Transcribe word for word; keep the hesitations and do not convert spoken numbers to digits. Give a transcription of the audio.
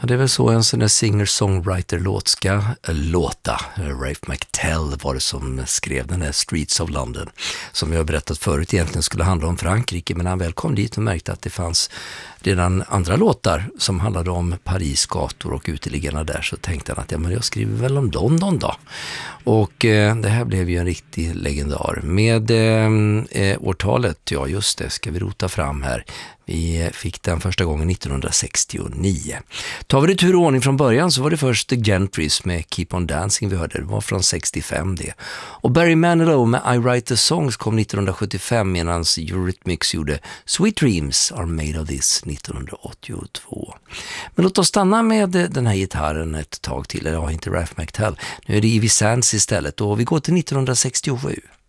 Ja, det är väl så en sån där singer-songwriter-låt ska låta. Ralph McTell var det som skrev den här Streets of London, som jag har berättat förut egentligen skulle handla om Frankrike, men han väl kom dit och märkte att det fanns redan andra låtar som handlade om Paris gator och uteliggarna där, så tänkte han att ja, men jag skriver väl om London då. Och eh, det här blev ju en riktig legendar. Med eh, årtalet, ja just det, ska vi rota fram här. Vi fick den första gången nittonhundrasextionio. Tar vi det tur och ordning från början så var det först The Gentrys med Keep on Dancing vi hörde. Det var från sextiofem det. Och Barry Manilow med I Write the Songs kom nittonhundrasjuttiofem, medan Eurythmics gjorde Sweet Dreams Are Made of This nittonhundraåttiotvå. Men låt oss stanna med den här gitarren ett tag till. Eller ja, inte Ralph McTell. Nu är det Ivy Sands istället och vi går till nittonhundrasextiosju.